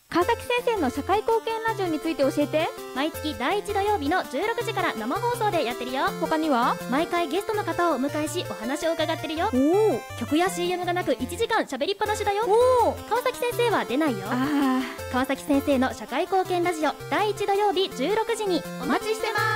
川崎先生の社会貢献ラジオについて教えて。 毎月第1土曜日の16時から生放送でやってるよ。 他には？ 毎回ゲストの方をお迎えしお話を伺ってるよ。曲や CM がなく1時間喋りっぱなしだよ。川崎先生は出ないよ。川崎先生の社会貢献ラジオ第1土曜日16時にお待ちしてます。